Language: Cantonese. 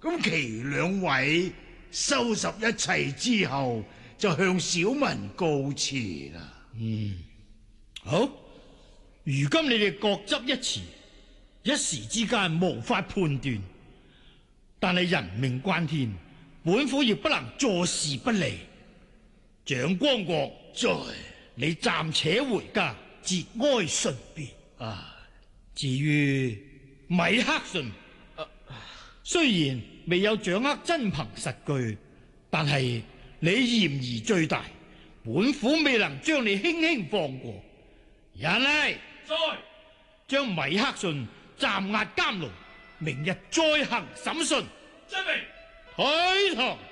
咁其兩位收拾一切之後，就向小民告辭啦。 好，如今你哋各執一詞，一時之間無法判斷。但係人命關天，本府亦不能坐視不理。蔣光國， 在你暫且回家節哀順變。至於米克遜，雖然未有掌握真憑實據，但係你嫌疑最大，本府未能將你輕輕放過。人嚟， 在將米克遜暫押監牢，明日再行審訊。 遵命。 抬堂。